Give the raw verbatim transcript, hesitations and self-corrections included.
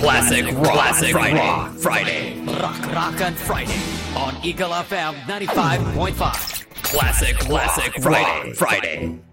Classic Rock Classic Friday. Rock Friday. Rock Rock on Friday on Eagle F M ninety-five point five. Classic Classic Friday. Friday.